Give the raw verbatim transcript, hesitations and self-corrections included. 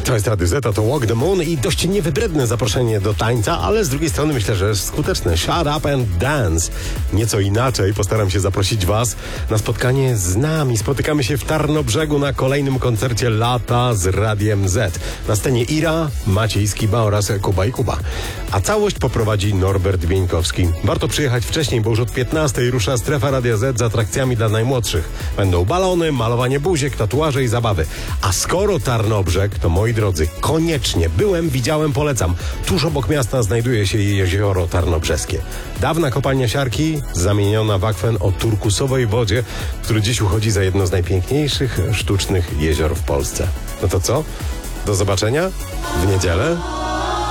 To jest Radio Z, to Walk the Moon i dość niewybredne zaproszenie do tańca, ale z drugiej strony myślę, że skuteczne. Shut up and dance. Nieco inaczej postaram się zaprosić Was na spotkanie z nami. Spotykamy się w Tarnobrzegu na kolejnym koncercie Lata z Radiem Z. Na scenie Ira, Maciej Skiba oraz Kuba i Kuba. A całość poprowadzi Norbert Bieńkowski. Warto przyjechać wcześniej, bo już od piętnastej rusza strefa Radia Z z atrakcjami dla najmłodszych. Będą balony, malowanie buziek, tatuaże i zabawy. A skoro Tarnobrzeg, to moi drodzy, koniecznie byłem, widziałem, polecam. Tuż obok miasta znajduje się jezioro tarnobrzeskie. Dawna kopalnia siarki, zamieniona w akwen o turkusowej wodzie, który dziś uchodzi za jedno z najpiękniejszych sztucznych jezior w Polsce. No to co? Do zobaczenia w niedzielę.